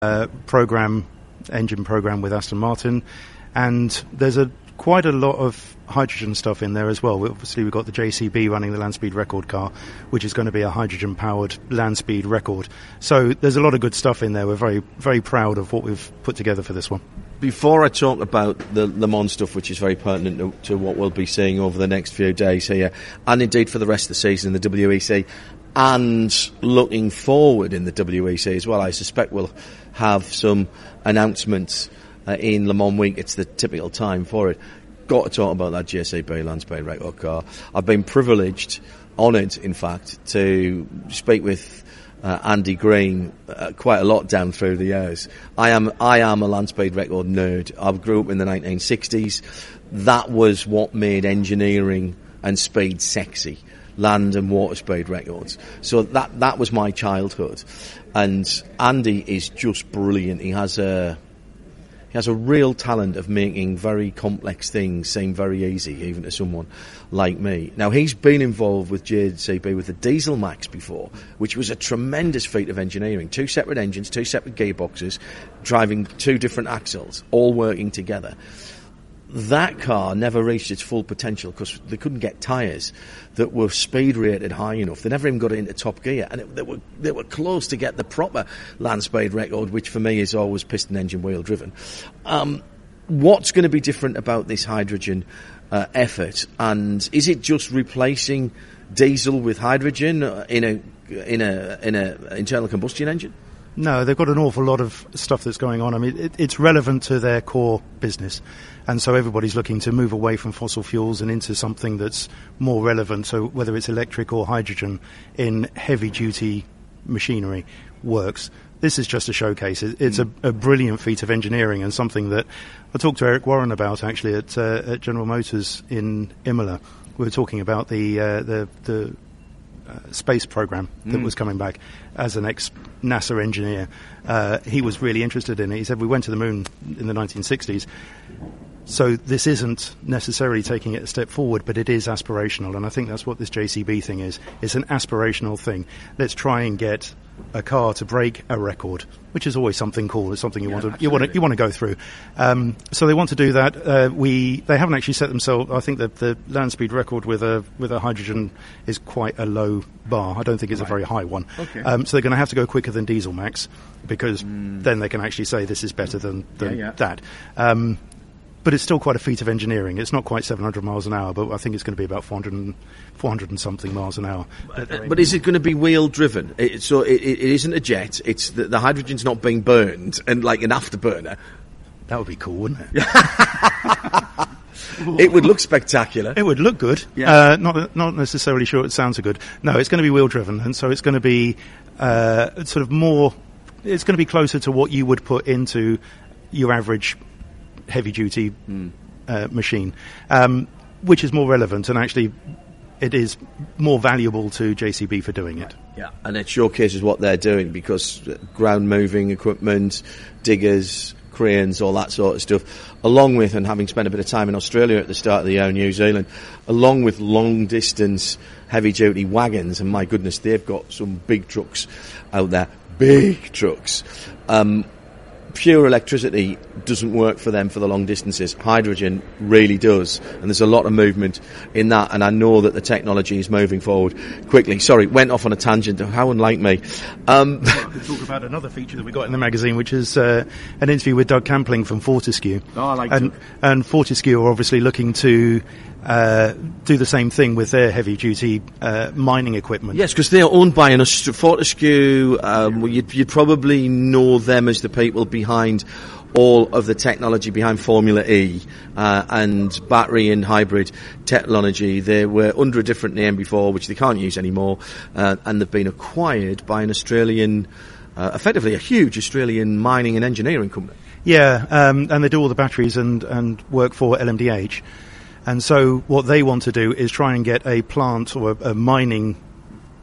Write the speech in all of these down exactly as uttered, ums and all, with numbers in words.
uh, program, engine program with Aston Martin, and there's a quite a lot of hydrogen stuff in there as well. Obviously, we've got the J C B running the land speed record car, which is going to be a hydrogen-powered land speed record. So there's a lot of good stuff in there. We're very, very proud of what we've put together for this one. Before I talk about the Le Mans stuff, which is very pertinent to, to what we'll be seeing over the next few days here, and indeed for the rest of the season in the W E C, and looking forward in the W E C as well, I suspect we'll have some announcements uh, in Le Mans week. It's the typical time for it. Got to talk about that J C B land speed record car. I've been privileged, honoured in fact, to speak with uh, Andy Green uh, quite a lot down through the years. I am I am a land speed record nerd. I grew up in the nineteen sixties. That was what made engineering and speed sexy. Land and water speed records. So that that was my childhood. And Andy is just brilliant. He has a he has a real talent of making very complex things seem very easy, even to someone like me. Now, he's been involved with J C B with the Diesel Max before, which was a tremendous feat of engineering. Two separate engines, two separate gearboxes, driving two different axles, all working together. That car never reached its full potential because they couldn't get tyres that were speed rated high enough. They never even got it into top gear, and it, they were they were close to get the proper land speed record, which for me is always piston engine wheel driven. Um, what's going to be different about this hydrogen uh, effort, and is it just replacing diesel with hydrogen in a in a in a internal combustion engine? No, they've got an awful lot of stuff that's going on. I mean, it, it's relevant to their core business. And so everybody's looking to move away from fossil fuels and into something that's more relevant. So whether it's electric or hydrogen in heavy-duty machinery works. This is just a showcase. It, it's mm. a, a brilliant feat of engineering and something that I talked to Eric Warren about, actually, at, uh, at General Motors in Imola. We were talking about the uh, the... the Uh, space program that mm. was coming back. As an ex-NASA engineer, uh, he was really interested in it. He said, we went to the moon in the nineteen sixties, so this isn't necessarily taking it a step forward, but it is aspirational, and I think that's what this J C B thing is. It's an aspirational thing. Let's try and get a car to break a record, which is always something cool. It's something you yeah, want to you want to you want to go through. Um, so they want to do that. Uh, we they haven't actually set themselves. I think that the land speed record with a with a hydrogen is quite a low bar. I don't think it's right. a very high one. Okay. Um, so they're going to have to go quicker than Diesel Max, because mm. then they can actually say this is better than, than yeah, yeah. that. Um, But it's still quite a feat of engineering. It's not quite seven hundred miles an hour, but I think it's going to be about four hundred and, four hundred and something miles an hour. But, but is it going to be wheel driven? It, so it, it isn't a jet. It's the, the hydrogen's not being burned and like an afterburner. That would be cool, wouldn't it? It would look spectacular. It would look good. Yeah. Uh, not not necessarily sure it sounds so good. No, it's going to be wheel driven, and so it's going to be uh, sort of more. It's going to be closer to what you would put into your average heavy-duty mm. uh, machine, um, which is more relevant, and actually it is more valuable to J C B for doing it. Yeah, and it showcases what they're doing, because ground-moving equipment, diggers, cranes, all that sort of stuff, along with, and having spent a bit of time in Australia at the start of the year, New Zealand, along with long-distance heavy-duty wagons, and my goodness, they've got some big trucks out there, big trucks. Um, Pure electricity doesn't work for them for the long distances. Hydrogen really does, and there's a lot of movement in that, and I know that the technology is moving forward quickly. Sorry, went off on a tangent. How unlike me. Um, well, I could talk about another feature that we got in the magazine, which is uh, an interview with Doug Campling from Fortescue. Oh, I like and, and Fortescue are obviously looking to uh, do the same thing with their heavy-duty uh, mining equipment. Yes, because they are owned by an Aust- Fortescue. Um, well, you'd, you'd probably know them as the people behind all of the technology behind Formula E uh, and battery and hybrid technology. They were under a different name before, which they can't use anymore, uh, and they've been acquired by an Australian, uh, effectively a huge Australian mining and engineering company. Yeah, um, and they do all the batteries and, and work for L M D H. And so what they want to do is try and get a plant or a, a mining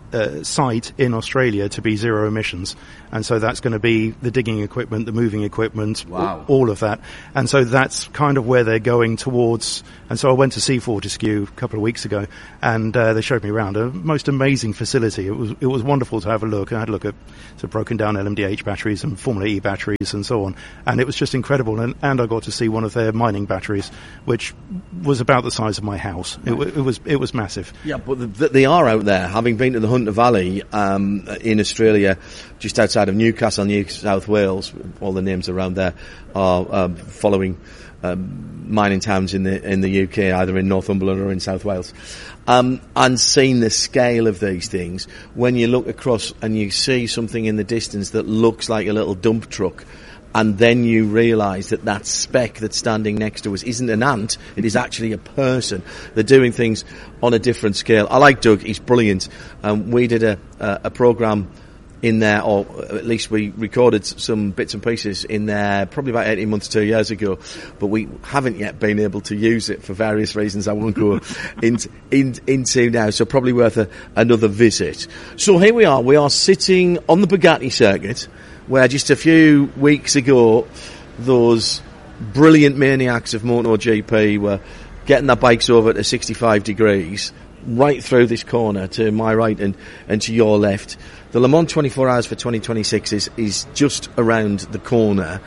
uh, site in Australia to be zero emissions. And so that's going to be the digging equipment, the moving equipment, wow. all of that. And so that's kind of where they're going towards. And so I went to see Fortescue a couple of weeks ago, and uh, they showed me around a most amazing facility. It was it was wonderful to have a look. I had a look at sort of broken down L M D H batteries and Formula E batteries and so on. And it was just incredible. And, and I got to see one of their mining batteries, which was about the size of my house. Right. It, it was it was massive. Yeah, but the, they are out there. Having been to the Hunter Valley um, in Australia, just outside of Newcastle, New South Wales, all the names around there are um, following um, mining towns in the in the U K, either in Northumberland or in South Wales, um, and seeing the scale of these things. When you look across and you see something in the distance that looks like a little dump truck, and then you realise that that speck that's standing next to us isn't an ant, it is actually a person. They're doing things on a different scale. I like Doug, he's brilliant. Um, we did a, a, a programme in there, or at least we recorded some bits and pieces in there probably about eighteen months, two years ago, but we haven't yet been able to use it for various reasons I won't go into, in, into now, so probably worth a, another visit. So here we are, we are sitting on the Bugatti circuit, where just a few weeks ago those brilliant maniacs of MotoGP were getting their bikes over to sixty-five degrees right through this corner to my right and, and to your left. The Le Mans twenty-four hours for twenty twenty-six is, is just around the corner.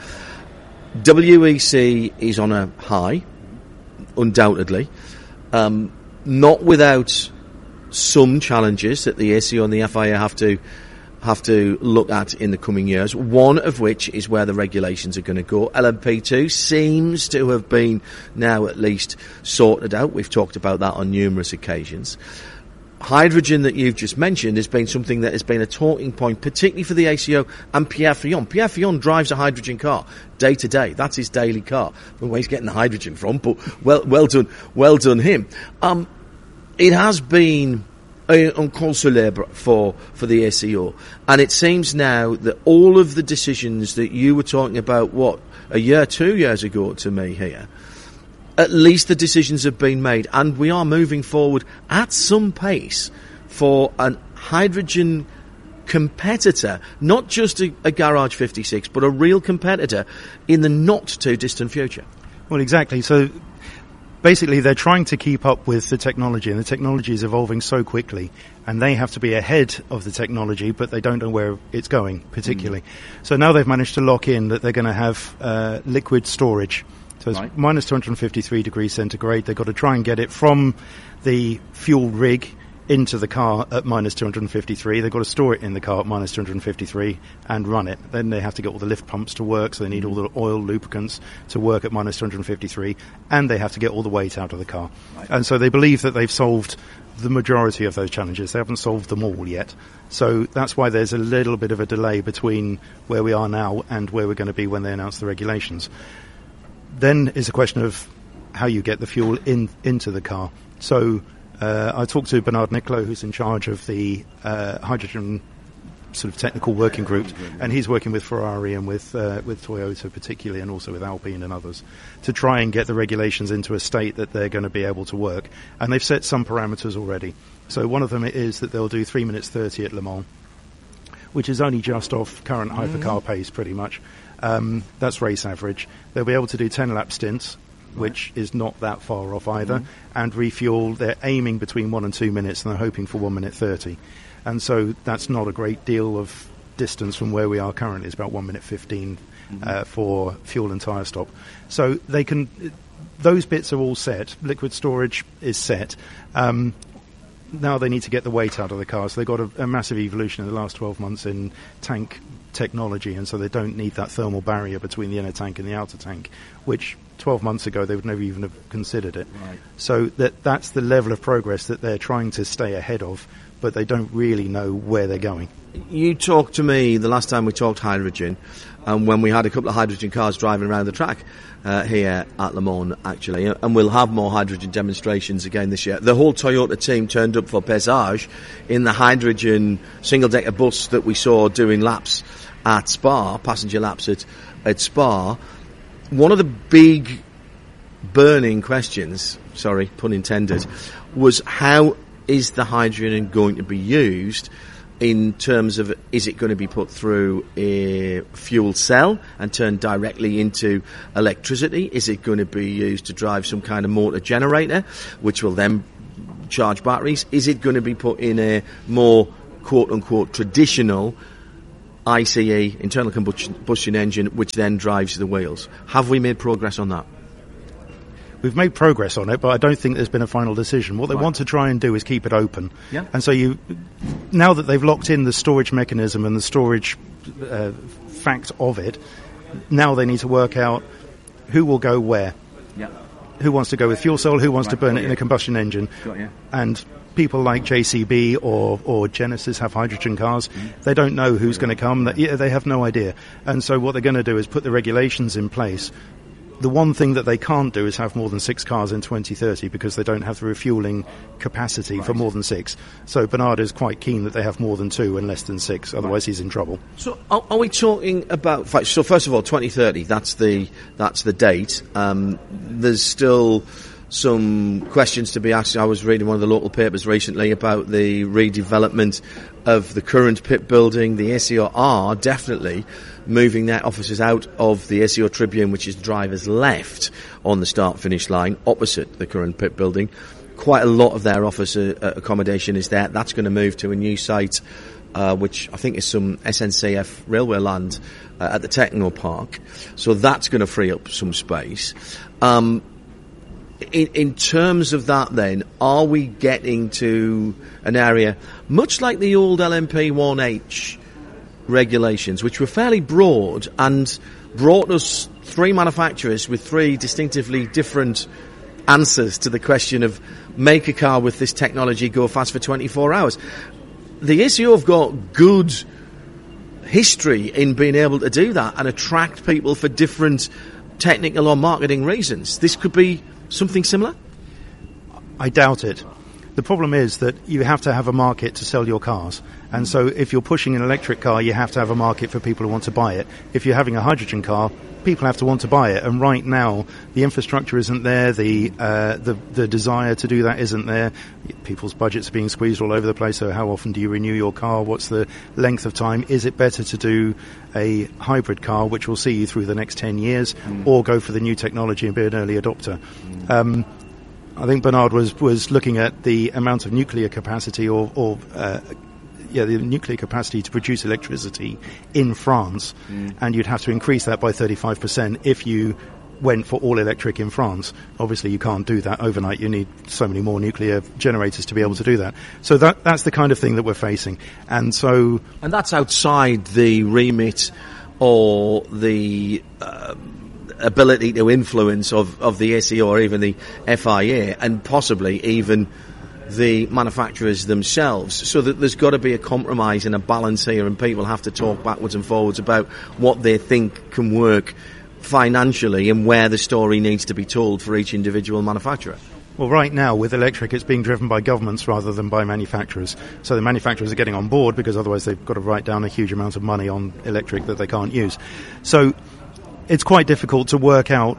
W E C is on a high, undoubtedly, um, not without some challenges that the A C O and the F I A have to have to look at in the coming years, one of which is where the regulations are going to go. L M P two seems to have been now at least sorted out. We've talked about that on numerous occasions. Hydrogen that you've just mentioned has been something that has been a talking point, particularly for the A C O and Pierre Fillon. Pierre Fillon drives a hydrogen car day to day. That's his daily car. I don't know where he's getting the hydrogen from, but well, well done, well done him. Um, it has been un call célèbre for, for the A C O. And it seems now that all of the decisions that you were talking about, what, a year, two years ago to me here, at least the decisions have been made, and we are moving forward at some pace for a hydrogen competitor, not just a, a Garage fifty-six, but a real competitor in the not too distant future. Well, exactly. So basically, they're trying to keep up with the technology, and the technology is evolving so quickly, and they have to be ahead of the technology, but they don't know where it's going, particularly. Mm. So now they've managed to lock in that they're going to have uh, liquid storage. So it's right. minus two hundred fifty-three degrees centigrade. They've got to try and get it from the fuel rig into the car at minus two hundred fifty-three. They've got to store it in the car at minus two hundred fifty-three and run it. Then they have to get all the lift pumps to work, so they need all the oil lubricants to work at minus two hundred fifty-three, and they have to get all the weight out of the car. Right. And so they believe that they've solved the majority of those challenges. They haven't solved them all yet. So that's why there's a little bit of a delay between where we are now and where we're going to be when they announce the regulations. Then is a question of how you get the fuel in into the car. So uh, I talked to Bernard Nicolo, who's in charge of the uh, hydrogen sort of technical working group, and he's working with Ferrari and with uh, with Toyota particularly, and also with Alpine and others, to try and get the regulations into a state that they're going to be able to work. And they've set some parameters already. So one of them is that they'll do three minutes thirty at Le Mans, which is only just off current mm-hmm. hypercar pace, pretty much. Um, that's race average. They'll be able to do ten lap stints, which right. is not that far off either, mm-hmm. and refuel. They're aiming between one and two minutes, and they're hoping for one minute thirty. And so that's not a great deal of distance from where we are currently. It's about one minute fifteen mm-hmm. uh, for fuel and tyre stop. So they can. Those bits are all set. Liquid storage is set. Um, now they need to get the weight out of the car. So they've got a, a massive evolution in the last twelve months in tank technology, and so they don't need that thermal barrier between the inner tank and the outer tank, which twelve months ago they would never even have considered it. Right. So that that's the level of progress that they're trying to stay ahead of, but they don't really know where they're going. You talked to me the last time we talked hydrogen, and um, when we had a couple of hydrogen cars driving around the track uh, here at Le Mans, actually, and we'll have more hydrogen demonstrations again this year. The whole Toyota team turned up for Pesage in the hydrogen single-decker bus that we saw doing laps at Spa, passenger laps at, at Spa. One of the big burning questions, sorry, pun intended, was how is the hydrogen going to be used in terms of, is it going to be put through a fuel cell and turned directly into electricity? Is it going to be used to drive some kind of motor generator, which will then charge batteries? Is it going to be put in a more quote-unquote traditional I C E, internal combustion engine, which then drives the wheels? Have we made progress on that? We've made progress on it, but I don't think there's been a final decision. What they Right. want to try and do is keep it open. Yeah. And so you, now that they've locked in the storage mechanism and the storage uh, fact of it, now they need to work out who will go where. Yeah. Who wants to go with fuel cell, who wants Right, to burn got it in you. a combustion engine. Got you. And people like J C B or, or Genesis have hydrogen cars. They don't know who's going to come. They, yeah, they have no idea. And so what they're going to do is put the regulations in place. The one thing that they can't do is have more than six cars in twenty thirty because they don't have the refuelling capacity for more than six. So Bernard is quite keen that they have more than two and less than six, otherwise he's in trouble. So are, are we talking about? So first of all, twenty thirty. That's the that's the date. Um, there's still some questions to be asked. I was reading one of the local papers recently about the redevelopment of the current pit building. The A C O are definitely moving their offices out of the A C O Tribune, which is driver's left on the start-finish line, opposite the current pit building. Quite a lot of their office uh, accommodation is there. That's going to move to a new site, uh, which I think is some S N C F railway land uh, at the Techno Park. So that's going to free up some space. Um, In, in terms of that then, are we getting to an area much like the old L M P one H regulations, which were fairly broad and brought us three manufacturers with three distinctively different answers to the question of make a car with this technology go fast for twenty-four hours? The A C O have got good history in being able to do that and attract people for different technical or marketing reasons. This could be something similar? I doubt it. The problem is that you have to have a market to sell your cars. And so if you're pushing an electric car, you have to have a market for people who want to buy it. If you're having a hydrogen car, people have to want to buy it. And right now, the infrastructure isn't there. The, uh, the, the desire to do that isn't there. People's budgets are being squeezed all over the place. So how often do you renew your car? What's the length of time? Is it better to do a hybrid car, which will see you through the next ten years, mm. or go for the new technology and be an early adopter? Mm. Um, I think Bernard was, was looking at the amount of nuclear capacity or, or uh, yeah, the nuclear capacity to produce electricity in France, mm. and you'd have to increase that by thirty-five percent if you went for all electric in France. Obviously, you can't do that overnight. You need so many more nuclear generators to be able to do that. So that that's the kind of thing that we're facing. And so... And that's outside the remit or the... Uh, ability to influence of, of the A C O or even the F I A, and possibly even the manufacturers themselves. So that there's got to be a compromise and a balance here, and people have to talk backwards and forwards about what they think can work financially and where the story needs to be told for each individual manufacturer. Well, right now, with electric, it's being driven by governments rather than by manufacturers. So the manufacturers are getting on board because otherwise they've got to write down a huge amount of money on electric that they can't use. So it's quite difficult to work out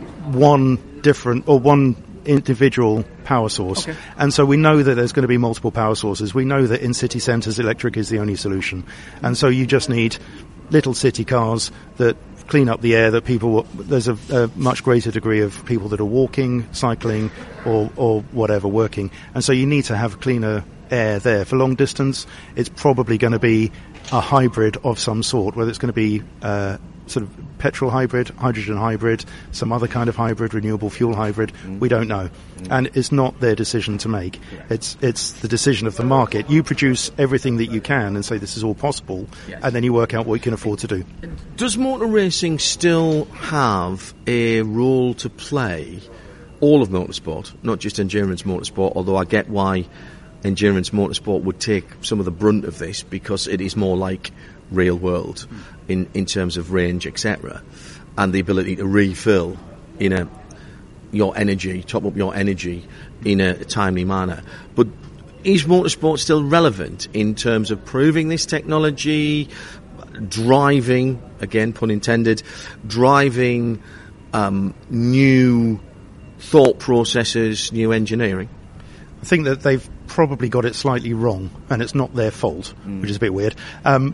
one different or one individual power source. Okay. And so we know that there's going to be multiple power sources. We know that in city centres electric is the only solution. And so you just need little city cars that clean up the air, that people, there's a, a much greater degree of people that are walking, cycling or, or whatever, working. And so you need to have cleaner air there. For long distance, it's probably going to be a hybrid of some sort, whether it's going to be uh, sort of petrol hybrid, hydrogen hybrid, some other kind of hybrid, renewable fuel hybrid. Mm. We don't know. Mm. And it's not their decision to make. Yeah. It's it's the decision of the market. You produce everything that you can and say this is all possible, yes. and then you work out what you can afford to do. Does motor racing still have a role to play, all of motorsport, not just endurance motorsport, although I get why endurance motorsport would take some of the brunt of this because it is more like real world in, in terms of range, et cetera, and the ability to refill in a your energy, top up your energy in a timely manner. But is motorsport still relevant in terms of proving this technology, driving, again, pun intended, driving um, new thought processes, new engineering? I think that they've probably got it slightly wrong, and it's not their fault, mm. which is a bit weird. Um,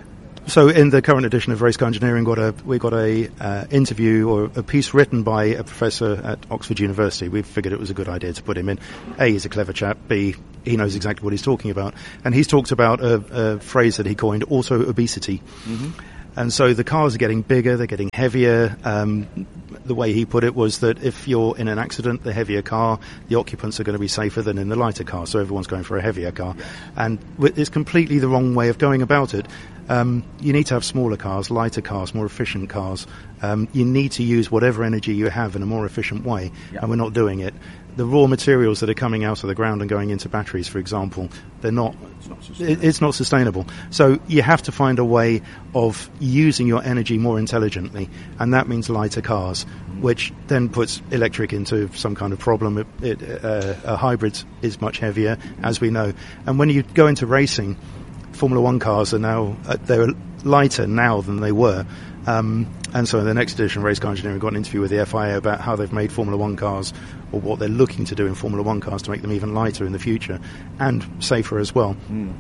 so in the current edition of Race Car Engineering, got a, we got a uh, interview or a piece written by a professor at Oxford University. We figured it was a good idea to put him in. A, he's a clever chap. B, he knows exactly what he's talking about. And he's talked about a, a phrase that he coined, auto-obesity. Mm-hmm. And so the cars are getting bigger, they're getting heavier. Um, the way he put it was that if you're in an accident, the heavier car, the occupants are going to be safer than in the lighter car. So everyone's going for a heavier car. And it's completely the wrong way of going about it. Um, you need to have smaller cars, lighter cars, more efficient cars. Um, you need to use whatever energy you have in a more efficient way, yeah. and we're not doing it. The raw materials that are coming out of the ground and going into batteries, for example, they're not. It's not sustainable. It's not sustainable. So you have to find a way of using your energy more intelligently, and that means lighter cars, which then puts electric into some kind of problem. It, it, uh, a hybrid is much heavier, as we know, and when you go into racing, Formula One cars are now uh, they're lighter now than they were. Um, and so in the next edition of Race Car Engineering, we got an interview with the F I A about how they've made Formula One cars, or what they're looking to do in Formula One cars to make them even lighter in the future and safer as well. Mm.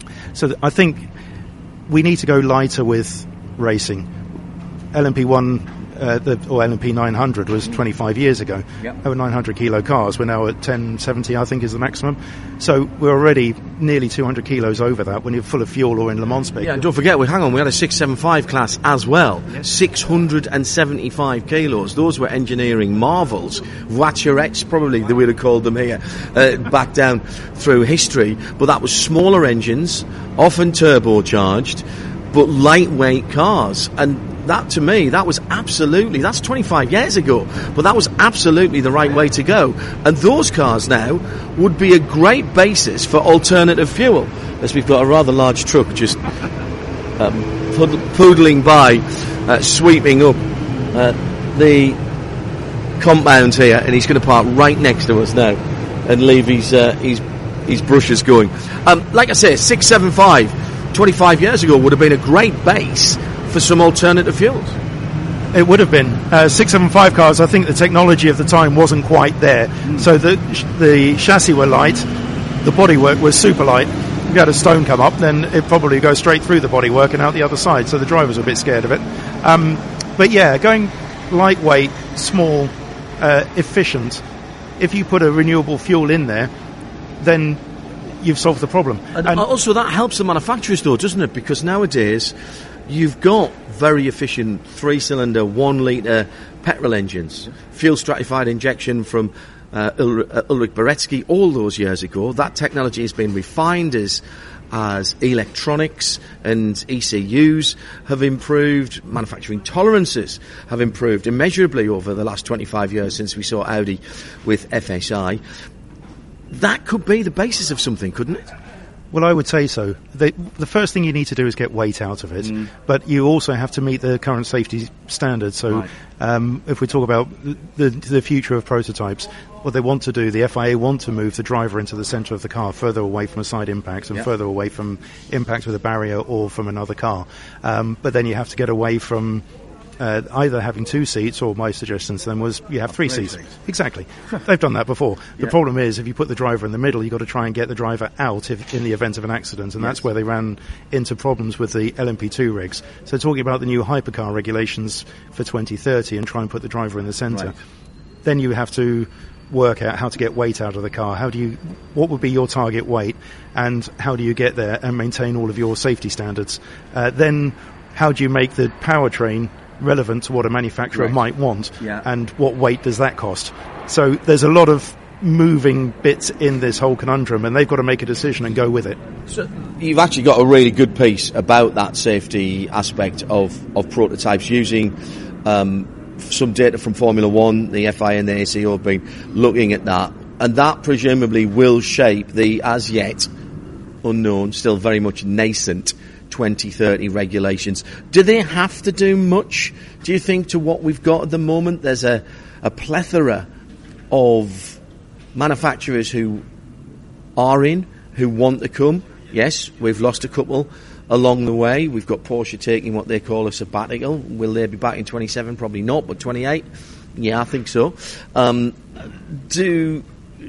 So th- I think we need to go lighter with racing. L M P one uh, the, or L M P nine hundred was twenty-five years ago. Yep. They were nine hundred kilo cars. We're now at ten seventy, I think, is the maximum. So we're already nearly two hundred kilos over that when you're full of fuel or in Le Mans spec. Yeah, and don't forget, we hang on, we had a six seventy-five class as well. Yes. six hundred seventy-five kilos. Those were engineering marvels. Voiturettes, probably, they would have called them here, uh, back down through history. But that was smaller engines, often turbocharged, but lightweight cars. And that, to me, that was absolutely, that's twenty-five years ago, but that was absolutely the right way to go. And those cars now would be a great basis for alternative fuel, as we've got a rather large truck just um, poodling by, uh, sweeping up uh, the compound here, and he's going to park right next to us now and leave his, uh, his, his brushes going. Um, like I say, six seventy-five, twenty-five years ago would have been a great base for some alternative fuels. It would have been. Uh, six seventy-five cars, I think the technology of the time wasn't quite there. Mm. So the the chassis were light, the bodywork was super light. If you had a stone come up, then it probably goes straight through the bodywork and out the other side, so the drivers were a bit scared of it. Um, but yeah, going lightweight, small, uh, efficient, if you put a renewable fuel in there, then you've solved the problem. And, and also that helps the manufacturers though, doesn't it? Because nowadays you've got very efficient three-cylinder, one-litre petrol engines, fuel-stratified injection from uh, Ul- uh, Ulrich Beretsky all those years ago. That technology has been refined as as electronics and E C Us have improved, manufacturing tolerances have improved immeasurably over the last twenty-five years since we saw Audi with F S I. That could be the basis of something, couldn't it? Well, I would say so. The, the first thing you need to do is get weight out of it, mm. but you also have to meet the current safety standards. So right. um, if we talk about the, the future of prototypes, what they want to do, the F I A want to move the driver into the centre of the car, further away from a side impact and yep. further away from impact with a barrier or from another car. Um, but then you have to get away from Uh, either having two seats, or my suggestion to them was you have three seats. Exactly. They've done that before. The yeah. problem is, if you put the driver in the middle, you've got to try and get the driver out if, in the event of an accident, and yes. that's where they ran into problems with the L M P two rigs. So talking about the new hypercar regulations for twenty thirty and try and put the driver in the centre, right. then you have to work out how to get weight out of the car. How do you, what would be your target weight, and how do you get there and maintain all of your safety standards? Uh, then how do you make the powertrain relevant to what a manufacturer right. might want, yeah. and what weight does that cost? So there's a lot of moving bits in this whole conundrum, and they've got to make a decision and go with it. So you've actually got a really good piece about that safety aspect of, of prototypes, using um, some data from Formula One. The F I A and the A C O have been looking at that, and that presumably will shape the as yet unknown, still very much nascent twenty thirty regulations. Do they have to do much, do you think, to what we've got at the moment? There's a, a plethora of manufacturers who are in, who want to come. Yes, we've lost a couple along the way. We've got Porsche taking what they call a sabbatical. Will they be back in twenty-seven? Probably not, but twenty-eight? Yeah, I think so. Um, do...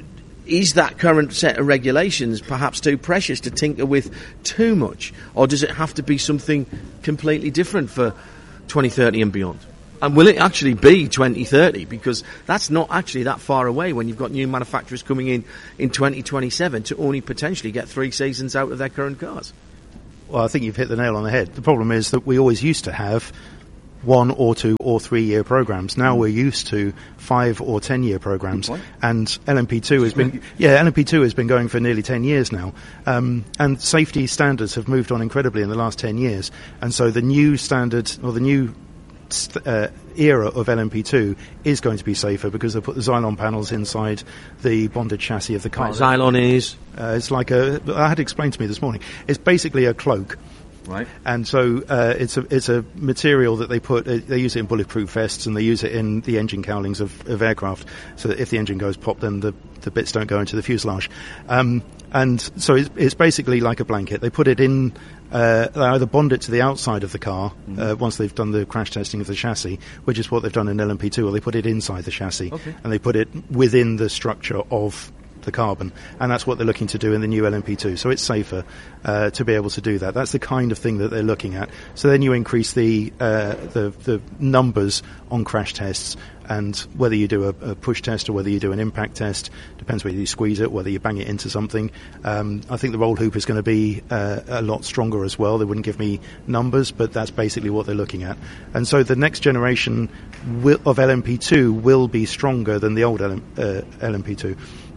is that current set of regulations perhaps too precious to tinker with too much? Or does it have to be something completely different for twenty thirty and beyond? And will it actually be twenty thirty? Because that's not actually that far away when you've got new manufacturers coming in in twenty twenty-seven to only potentially get three seasons out of their current cars. Well, I think you've hit the nail on the head. The problem is that we always used to have one or two or three year programs. Now we're used to five or ten year programs, and L M P two has been yeah L M P two has been going for nearly ten years now, um, and safety standards have moved on incredibly in the last ten years, and so the new standard or the new uh, era of L M P two is going to be safer because they put the Xylon panels inside the bonded chassis of the car. Right, Xylon is uh, it's like a I had explained to me this morning. It's basically a cloak. Right. And so uh, it's a it's a material that they put. Uh, they use it in bulletproof vests, and they use it in the engine cowlings of, of aircraft, so that if the engine goes pop, then the, the bits don't go into the fuselage. Um, and so it's, it's basically like a blanket. They put it in. Uh, they either bond it to the outside of the car mm-hmm. uh, once they've done the crash testing of the chassis, which is what they've done in L M P two, or they put it inside the chassis, okay. and they put it within the structure of the carbon, and that's what they're looking to do in the new L M P two. So it's safer uh, to be able to do that. That's the kind of thing that they're looking at. So then you increase the uh, the, the numbers on crash tests, and whether you do a, a push test or whether you do an impact test, depends whether you squeeze it, whether you bang it into something. Um, I think the roll hoop is going to be uh, a lot stronger as well. They wouldn't give me numbers, but that's basically what they're looking at. And so the next generation will, of L M P two will be stronger than the old L M, uh, L M P two.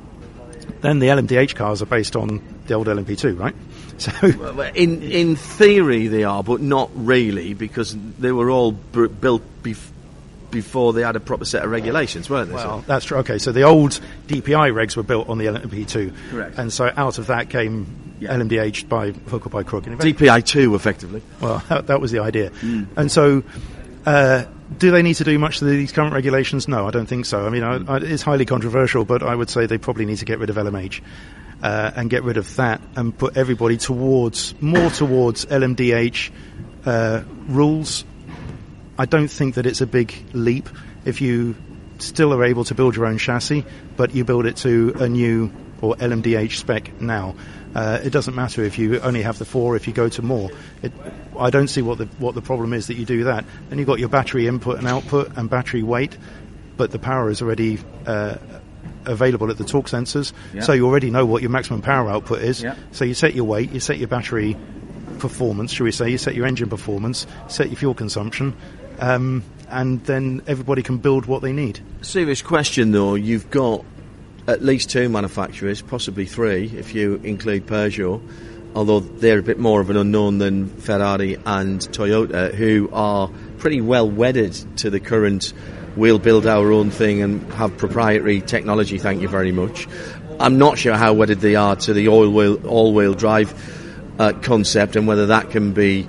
Then the L M D H cars are based on the old L M P two, right? So, in in theory they are, but not really, because they were all b- built bef- before they had a proper set of regulations, weren't they? Well, that's true. Okay, so the old D P I regs were built on the L M P two, correct? And so out of that came yeah. L M D H by hook or by crook. D P I two, effectively. Well, that, that was the idea, mm. and so. Uh, Do they need to do much to these current regulations? No, I don't think so. I mean, I, I, it's highly controversial, but I would say they probably need to get rid of L M H uh, and get rid of that and put everybody towards more towards L M D H uh, rules. I don't think that it's a big leap if you still are able to build your own chassis, but you build it to a new or L M D H spec now. Uh, it doesn't matter if you only have the four, if you go to more. It, I don't see what the what the problem is that you do that. Then you've got your battery input and output and battery weight, but the power is already uh, available at the torque sensors, yep. So you already know what your maximum power output is. Yep. So you set your weight, you set your battery performance, shall we say, you set your engine performance, set your fuel consumption, um, and then everybody can build what they need. Serious question though, you've got at least two manufacturers, possibly three if you include Peugeot, although they're a bit more of an unknown than Ferrari and Toyota, who are pretty well wedded to the current we'll build our own thing and have proprietary technology, thank you very much. I'm not sure how wedded they are to the all-wheel, all-wheel drive uh, concept, and whether that can be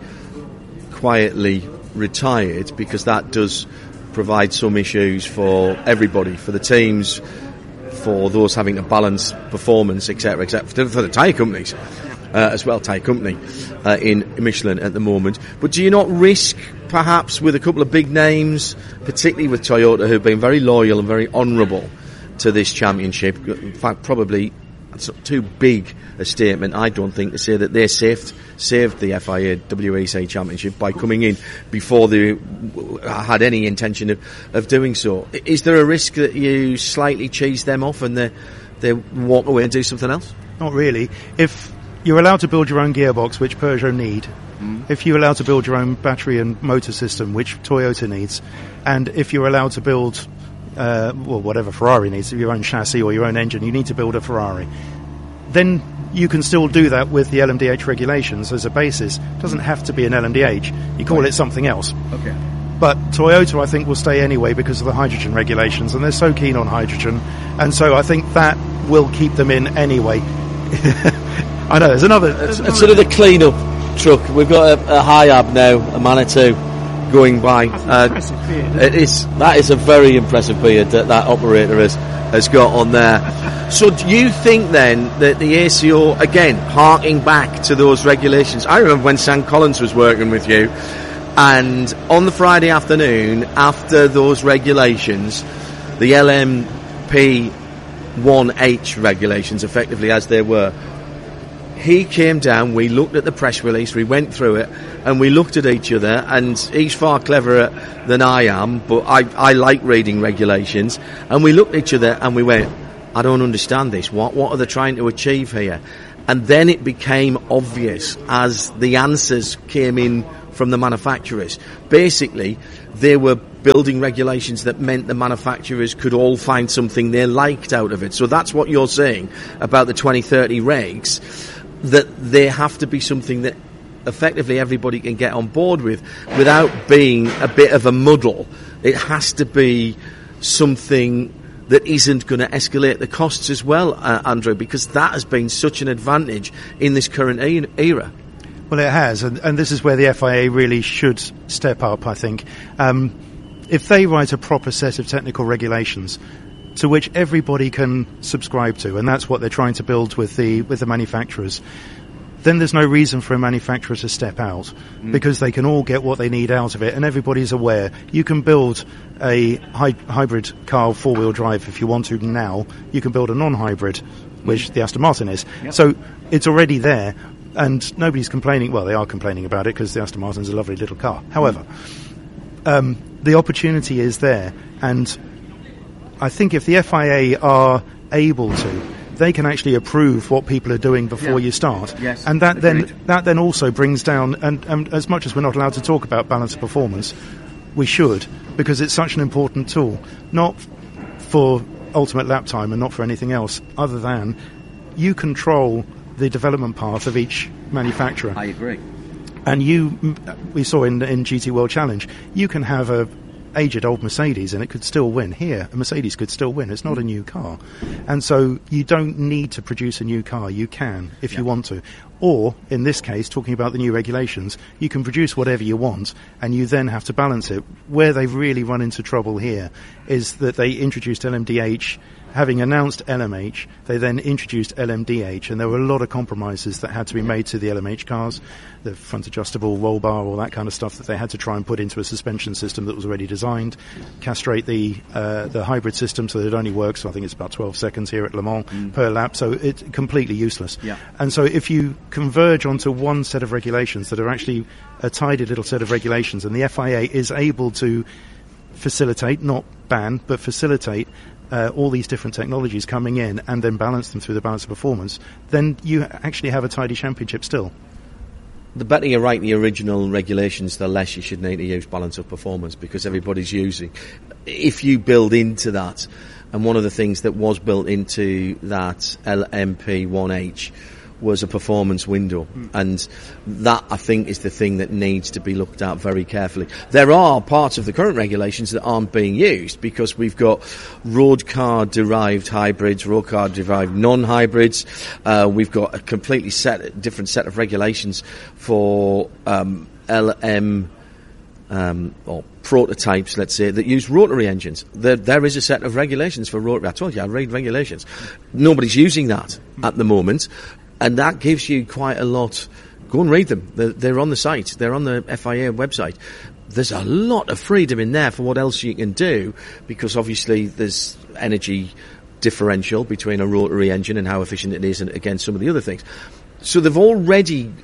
quietly retired, because that does provide some issues for everybody, for the teams, for those having to balance performance, et cetera, et cetera, for the tyre companies uh, as well, tyre company uh, in Michelin at the moment. But do you not risk, perhaps, with a couple of big names, particularly with Toyota, who've been very loyal and very honourable to this championship? In fact, probably that's too big a statement, I don't think, to say that they saved saved the F I A W E C championship by coming in before they had any intention of, of doing so. Is there a risk that you slightly cheese them off and they they walk away and do something else? Not really. If you're allowed to build your own gearbox, which Peugeot need, mm. if you're allowed to build your own battery and motor system, which Toyota needs, and if you're allowed to build uh, well, whatever Ferrari needs, your own chassis or your own engine, you need to build a Ferrari, then you can still do that with the L M D H regulations as a basis. It doesn't have to be an L M D H. You call right. it something else. Okay. But Toyota, I think, will stay anyway because of the hydrogen regulations, and they're so keen on hydrogen, and so I think that will keep them in anyway. I know, there's another... It's, it's sort of the clean-up truck. We've got a, a Hiab now, a Manitou, going by. Uh, impressive beard. It is, that is a very impressive beard that that operator has, has got on there. So do you think then that the A C O, again, harking back to those regulations, I remember when Sam Collins was working with you, and on the Friday afternoon, after those regulations, the L M P one H regulations, effectively as they were. He came down, we looked at the press release, we went through it, and we looked at each other, and he's far cleverer than I am, but I, I like reading regulations, and we looked at each other and we went, I don't understand this, what, what are they trying to achieve here? And then it became obvious as the answers came in from the manufacturers. Basically, they were building regulations that meant the manufacturers could all find something they liked out of it. So that's what you're saying about the twenty thirty regs, that they have to be something that effectively everybody can get on board with without being a bit of a muddle. It has to be something that isn't going to escalate the costs as well, uh, Andrew, because that has been such an advantage in this current e- era. Well, it has, and, and this is where the F I A really should step up, I think. Um, if they write a proper set of technical regulations to which everybody can subscribe to, and that's what they're trying to build with the with the manufacturers, then there's no reason for a manufacturer to step out, mm. because they can all get what they need out of it, and everybody's aware. You can build a hy- hybrid car four-wheel drive if you want to now. You can build a non-hybrid, which the Aston Martin is. Yep. So it's already there, and nobody's complaining. Well, they are complaining about it because the Aston Martin's a lovely little car. However, mm. um, the opportunity is there, and I think if the F I A are able to, they can actually approve what people are doing before yeah. you start. Yes, and that agreed. then that then also brings down, and, and as much as we're not allowed to talk about balance of performance, we should, because it's such an important tool, not for ultimate lap time and not for anything else, other than you control the development path of each manufacturer. I agree. And you, we saw in, in G T World Challenge, you can have a aged old Mercedes and it could still win. Here, a Mercedes could still win. It's not a new car. And so you don't need to produce a new car. You can, if yeah. you want to. Or, in this case, talking about the new regulations, you can produce whatever you want and you then have to balance it. Where they've really run into trouble here is that they introduced L M D H. Having announced L M H, they then introduced L M D H, and there were a lot of compromises that had to be made to the L M H cars, the front adjustable roll bar, all that kind of stuff that they had to try and put into a suspension system that was already designed, castrate the uh, the hybrid system so that it only works, I think it's about twelve seconds here at Le Mans mm. per lap, so it's completely useless. Yeah. And so if you converge onto one set of regulations that are actually a tidy little set of regulations, and the F I A is able to facilitate, not ban, but facilitate Uh, all these different technologies coming in and then balance them through the balance of performance, then you actually have a tidy championship still. The better you write the original regulations, the less you should need to use balance of performance, because everybody's using. If you build into that, and one of the things that was built into that L M P one H was a performance window, mm. and that, I think, is the thing that needs to be looked at very carefully. There are parts of the current regulations that aren't being used, because we've got road car derived hybrids, road car derived non-hybrids. Uh, we've got a completely set, different set of regulations for um, L M Um, or prototypes, let's say, that use rotary engines. There, there is a set of regulations for rotary. I told you, I read regulations. Nobody's using that at the moment, and that gives you quite a lot. Go and read them. They're, they're on the site. They're on the F I A website. There's a lot of freedom in there for what else you can do, because obviously there's energy differential between a rotary engine and how efficient it is and against some of the other things. So they've already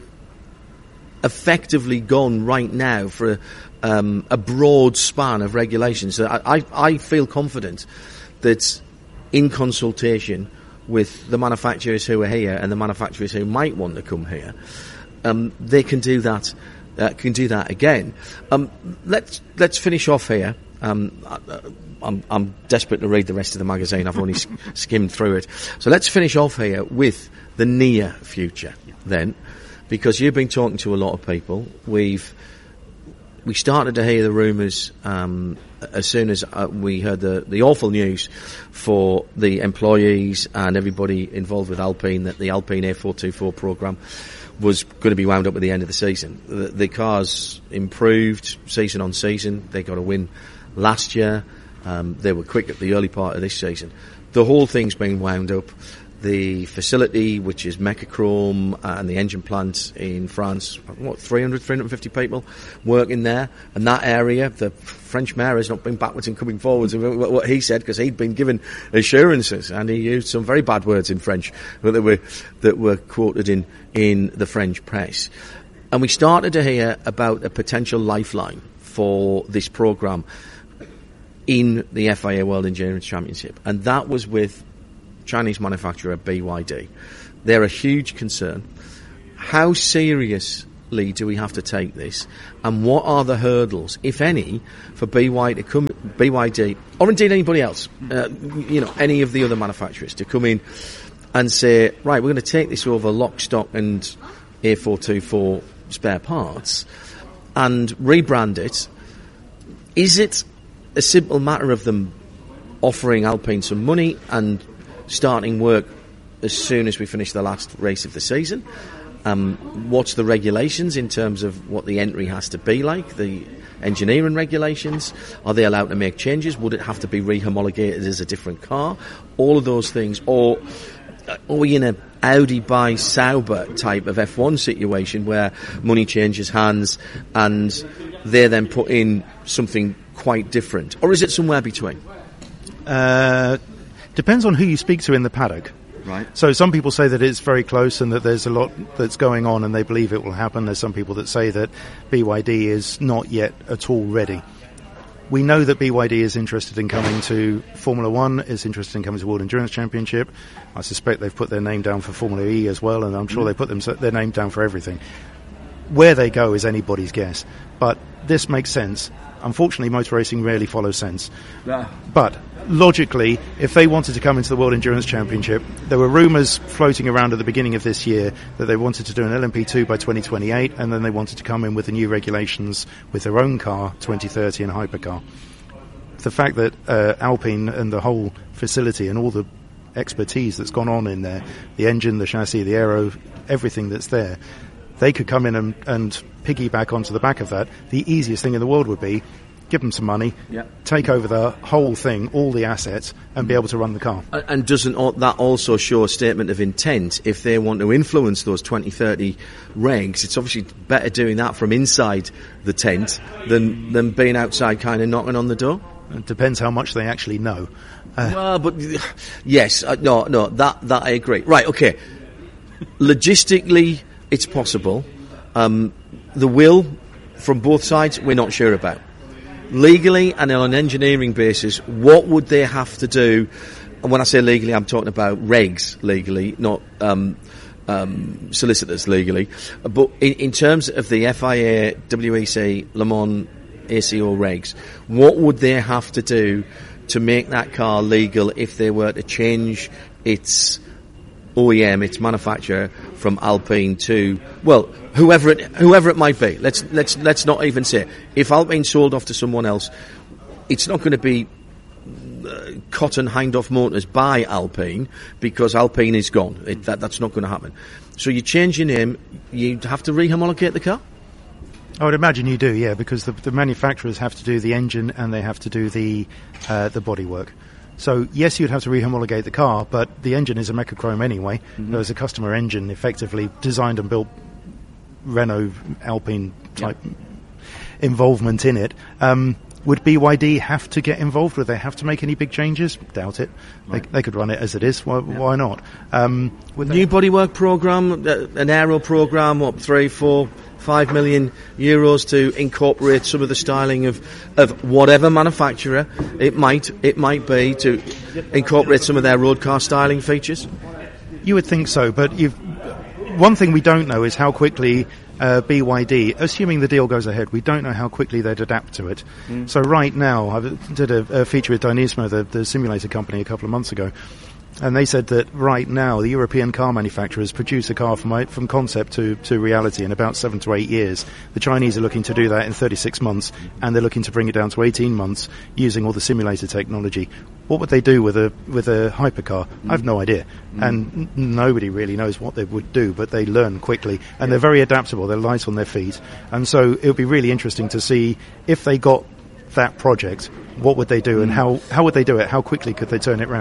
effectively gone right now for a, um, a broad span of regulations. So I, I, I feel confident that in consultation with the manufacturers who are here and the manufacturers who might want to come here, um, they can do that. Uh, can do that again. Um, let's let's finish off here. Um, I, I'm, I'm desperate to read the rest of the magazine. I've only sk- skimmed through it. So let's finish off here with the near future then, because you've been talking to a lot of people. We've we started to hear the rumours um, as soon as uh, we heard the, the awful news for the employees and everybody involved with Alpine that the Alpine A four twenty-four programme was going to be wound up at the end of the season. The, the cars improved season on season. They got a win last year. Um, they were quick at the early part of this season. The whole thing's been wound up. the facility, which is Mechachrome, and the engine plant in France, what, three hundred, three hundred fifty people working there. And that area, the French mayor has not been backwards and coming forwards in what he said, because he'd been given assurances, and he used some very bad words in French that were, that were quoted in, in the French press. And we started to hear about a potential lifeline for this programme in the F I A World Endurance Championship. And that was with Chinese manufacturer B Y D. They're a huge concern. How seriously do we have to take this, and what are the hurdles, if any, for B Y D to come, B Y D, or indeed anybody else, uh, you know, any of the other manufacturers to come in and say, right, we're going to take this over lock, stock, and A four twenty-four spare parts and rebrand it? Is it a simple matter of them offering Alpine some money and starting work as soon as we finish the last race of the season? Um, what's the regulations in terms of what the entry has to be like, the engineering regulations? Are they allowed to make changes? Would it have to be re-homologated as a different car? All of those things. Or are we in a Audi by Sauber type of F one situation where money changes hands and they then put in something quite different? Or is it somewhere between? Uh... Depends on who you speak to in the paddock. Right. So some people say that it's very close and that there's a lot that's going on and they believe it will happen. There's some people that say that B Y D is not yet at all ready. We know that B Y D is interested in coming to Formula One, is interested in coming to World Endurance Championship. I suspect they've put their name down for Formula E as well, and I'm sure mm. they put them, their name down for everything. Where they go is anybody's guess. But this makes sense. Unfortunately, motor racing rarely follows sense. Yeah. But logically, if they wanted to come into the World Endurance Championship, there were rumours floating around at the beginning of this year that they wanted to do an L M P two by twenty twenty-eight, and then they wanted to come in with the new regulations with their own car, twenty thirty, and hypercar. The fact that uh, Alpine and the whole facility and all the expertise that's gone on in there, the engine, the chassis, the aero, everything that's there, they could come in and, and piggyback onto the back of that. The easiest thing in the world would be give them some money, yep. take over the whole thing, all the assets, and be able to run the car. And doesn't that also show a statement of intent? If they want to influence those twenty thirty regs, it's obviously better doing that from inside the tent than, than being outside kind of knocking on the door. It depends how much they actually know. Uh, well, but yes, uh, no, no, that, that I agree. Right, okay. Logistically, it's possible. Um, the will from both sides, we're not sure about. Legally and on an engineering basis, what would they have to do? And when I say legally, I'm talking about regs legally, not um, um, solicitors legally. But in, in terms of the F I A, W E C, Le Mans, A C O regs, what would they have to do to make that car legal if they were to change its O E M, its manufacturer, from Alpine to, well, whoever it, whoever it might be. Let's let's let's not even say if Alpine sold off to someone else, it's not going to be uh, Cotton Hindhaugh Motors by Alpine, because Alpine is gone. It, that that's not going to happen. So you change your name, you have to re-homologate the car. I would imagine you do, yeah, because the, the manufacturers have to do the engine and they have to do the uh, the bodywork. So, yes, you'd have to re-homologate the car, but the engine is a Mechachrome anyway. Mm-hmm. There's a customer engine effectively designed and built Renault Alpine type yep. involvement in it. Um, would B Y D have to get involved? Would they have to make any big changes? Doubt it. Right. They, they could run it as it is. Why, yeah. why not? Um, New bodywork programme, uh, an aero programme, what, three, four... Five million euros to incorporate some of the styling of, of whatever manufacturer it might it might be, to incorporate some of their road car styling features. You would think so, but you've, one thing we don't know is how quickly uh, B Y D, assuming the deal goes ahead, we don't know how quickly they'd adapt to it. Mm. So right now, I did a, a feature with Dynismo, the, the simulator company, a couple of months ago. And they said that right now the European car manufacturers produce a car from from concept to, to reality in about seven to eight years. The Chinese are looking to do that in thirty-six months, and they're looking to bring it down to eighteen months using all the simulator technology. What would they do with a with a hypercar? Mm. I have no idea, mm. and n- nobody really knows what they would do. But they learn quickly, and yeah. they're very adaptable. They're light on their feet, and so it would be really interesting to see if they got that project. What would they do, mm. and how how would they do it? How quickly could they turn it round?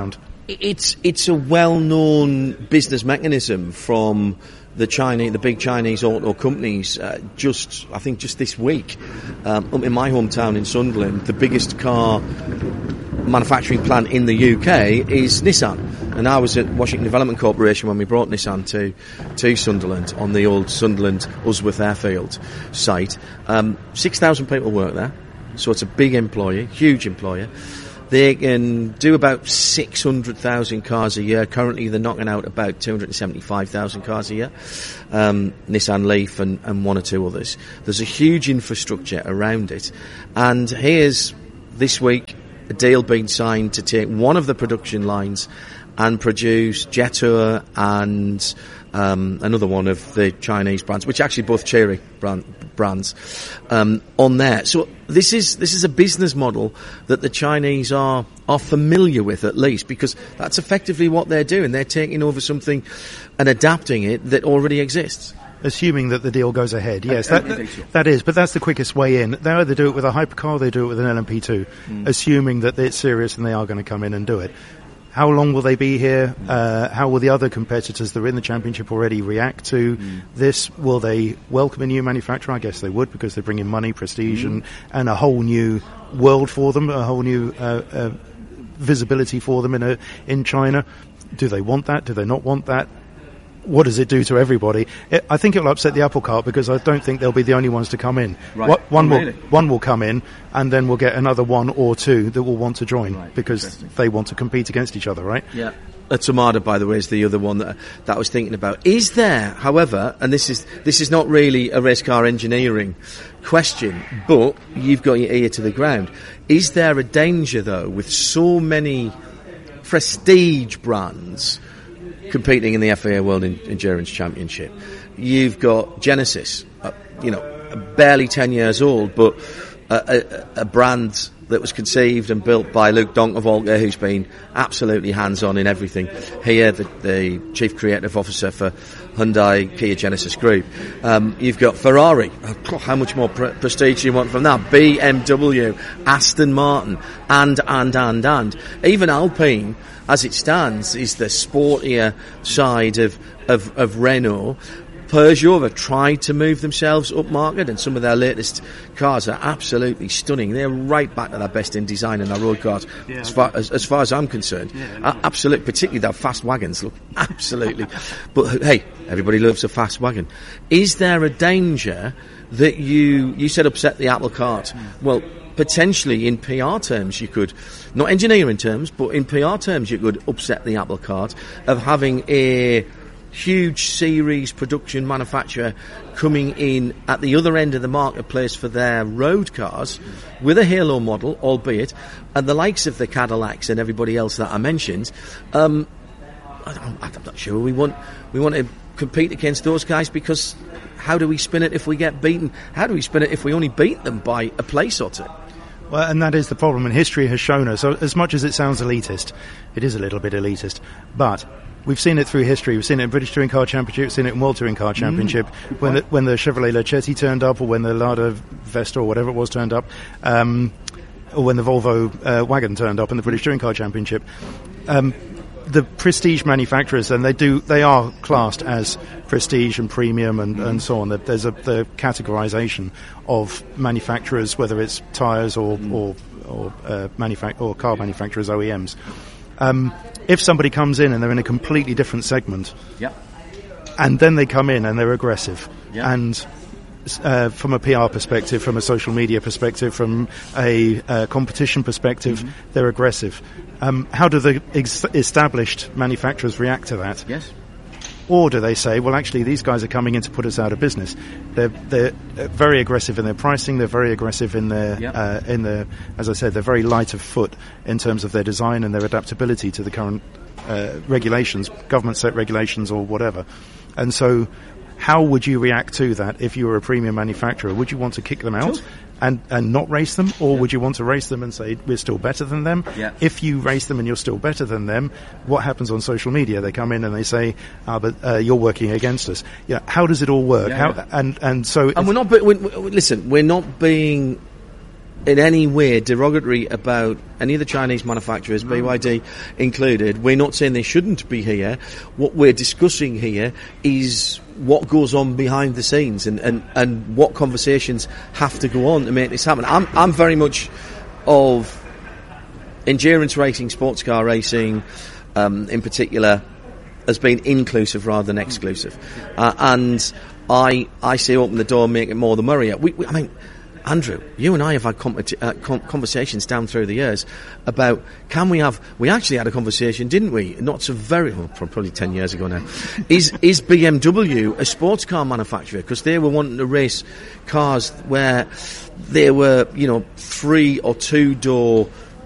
it's it's a well-known business mechanism from the Chinese, the big Chinese auto companies. Uh, just, I think, just this week, um, up in my hometown in Sunderland, the biggest car manufacturing plant in the U K is Nissan. And I was at Washington Development Corporation when we brought Nissan to to Sunderland on the old Sunderland Usworth Airfield site. Um, six thousand people work there, so it's a big employer, huge employer. They can do about six hundred thousand cars a year. Currently, they're knocking out about two hundred seventy-five thousand cars a year. Um, Nissan Leaf and, and one or two others. There's a huge infrastructure around it. And here's, this week, a deal being signed to take one of the production lines and produce Jetour and um, another one of the Chinese brands, which are actually both Chery brand, brands, um, on there. So this is this is a business model that the Chinese are are familiar with, at least, because that's effectively what they're doing. They're taking over something and adapting it that already exists. Assuming that the deal goes ahead, yes, that, that, that is, but that's the quickest way in. They either do it with a hypercar, they do it with an L M P two, mm. assuming that it's serious and they are going to come in and do it. How long will they be here? Uh, how will the other competitors that are in the championship already react to mm. this? Will they welcome a new manufacturer? I guess they would, because they bring in money, prestige, mm. and, and a whole new world for them, a whole new uh, uh, visibility for them in a, in China. Do they want that? Do they not want that? What does it do to everybody? It, I think it'll upset the apple cart, because I don't think they'll be the only ones to come in. Right. What, one oh, will really? one will come in, and then we'll get another one or two that will want to join, right. because they want to compete against each other, right? Yeah. Uh, Tomada, by the way, is the other one that that I was thinking about. Is there, however, and this is this is not really a race car engineering question, but you've got your ear to the ground. Is there a danger, though, with so many prestige brands competing in the F I A World Endurance Championship? You've got Genesis, uh, you know, barely ten years old, but a, a, a brand that was conceived and built by Luke Donkavoulka, who's been absolutely hands-on in everything. Here, the, the Chief Creative Officer for Hyundai Kia Genesis Group. Um, you've got Ferrari. Oh, how much more pre- prestige do you want from that? B M W, Aston Martin, and, and, and, and. Even Alpine, as it stands, is the sportier side of, of, of Renault. Peugeot have tried to move themselves up market, and some of their latest cars are absolutely stunning. They're right back to their best in design in their road cars, yeah, as, far, as, as far as I'm concerned. Yeah, uh, absolutely, particularly their fast wagons look absolutely. But hey, everybody loves a fast wagon. Is there a danger that you you said upset the apple cart? Mm. Well, potentially in P R terms you could, not engineering terms, but in P R terms you could upset the apple cart of having a huge series production manufacturer coming in at the other end of the marketplace for their road cars with a halo model, albeit, and the likes of the Cadillacs and everybody else that I mentioned. Um, I'm, I'm not sure we want we want to compete against those guys, because how do we spin it if we get beaten? How do we spin it if we only beat them by a place or two? Well, and that is the problem, and history has shown us, so as much as it sounds elitist, it is a little bit elitist, but we've seen it through history. We've seen it in British Touring Car Championship, we've seen it in World Touring Car Championship, mm, when, the, when the Chevrolet Lachetti turned up, or when the Lada Vesta or whatever it was turned up, um, or when the Volvo uh, wagon turned up in the British Touring Car Championship. Um, the prestige manufacturers, and they do, they are classed as prestige and premium and, mm. and so on. There's a the categorization of manufacturers, whether it's tyres or mm. or or, uh, manufac- or car manufacturers, O E Ms. Um, if somebody comes in and they're in a completely different segment, yep. and then they come in and they're aggressive, yep. and uh, from a P R perspective, from a social media perspective, from a uh, competition perspective, mm-hmm. they're aggressive. Um, how do the ex- established manufacturers react to that? Yes. Or do they say, well, actually, these guys are coming in to put us out of business? They're they're very aggressive in their pricing. They're very aggressive in their yep. uh, in their, as I said, they're very light of foot in terms of their design and their adaptability to the current uh, regulations, government set regulations or whatever. And so, how would you react to that if you were a premium manufacturer? Would you want to kick them out? Sure. And, and not race them, or yeah. would you want to race them and say we're still better than them? Yeah. If you race them and you're still better than them, what happens on social media? They come in and they say, ah, but uh, you're working against us. Yeah. How does it all work? Yeah, how, yeah. And and so and we're not. We, we, listen, we're not being in any way derogatory about any of the Chinese manufacturers, B Y D included. We're not saying they shouldn't be here. What we're discussing here is what goes on behind the scenes and, and, and what conversations have to go on to make this happen. I'm, I'm very much of endurance racing, sports car racing, um, in particular, as being inclusive rather than exclusive. Uh, and I I say open the door, make it more the merrier. We, we, I mean, Andrew, you and I have had competi- uh, com- conversations down through the years about can we have... We actually had a conversation, didn't we? Not so very... Well, probably ten years ago now. Is is B M W a sports car manufacturer? Because they were wanting to race cars where they were, you know, three or two-door